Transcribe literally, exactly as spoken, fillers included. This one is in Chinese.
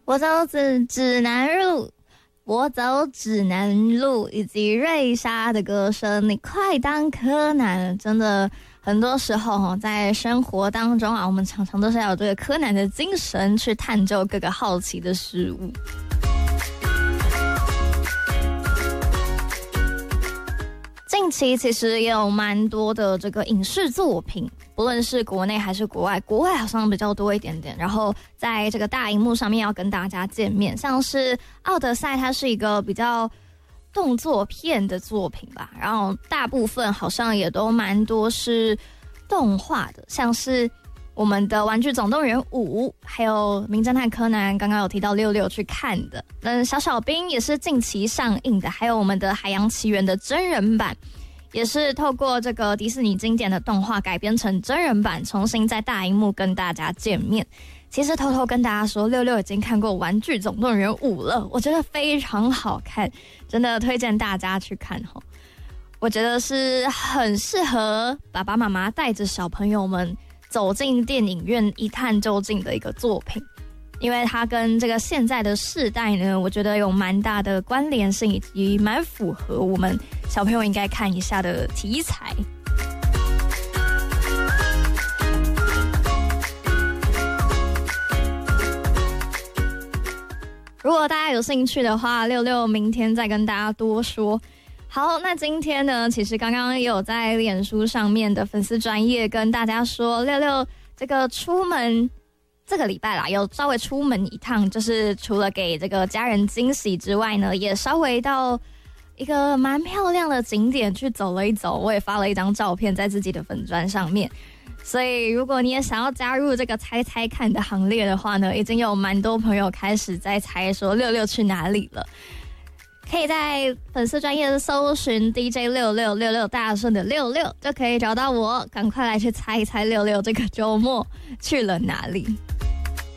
我走指指南路，我走指南路，以及瑞莎的歌声，你快当柯南。真的很多时候在生活当中啊，我们常常都是要有这个柯南的精神去探究各个好奇的事物。近期其实也有蛮多的这个影视作品，不论是国内还是国外，国外好像比较多一点点，然后在这个大荧幕上面要跟大家见面，像是《奥德赛》，它是一个比较动作片的作品吧，然后大部分好像也都蛮多是动画的，像是我们的《玩具总动员五》，还有《名侦探柯南》，刚刚有提到六六去看的，那小小兵也是近期上映的，还有我们的《海洋奇缘》的真人版，也是透过这个迪士尼经典的动画改编成真人版，重新在大荧幕跟大家见面。其实偷偷跟大家说，六六已经看过《玩具总动员五》了，我觉得非常好看，真的推荐大家去看齁。我觉得是很适合爸爸妈妈带着小朋友们走进电影院一探究竟的一个作品，因为它跟这个现在的世代呢，我觉得有蛮大的关联性，以及蛮符合我们小朋友应该看一下的题材。如果大家有兴趣的话，六六明天再跟大家多说。好，那今天呢，其实刚刚也有在脸书上面的粉丝专页跟大家说，六六这个出门这个礼拜啦，有稍微出门一趟，就是除了给这个家人惊喜之外呢，也稍微到一个蛮漂亮的景点去走了一走，我也发了一张照片在自己的粉专上面。所以如果你也想要加入这个猜猜看的行列的话呢，已经有蛮多朋友开始在猜说六六去哪里了。可以在粉丝专页搜寻 D J 六六六六大顺的六六，就可以找到我，赶快来去猜一猜六六这个周末去了哪里。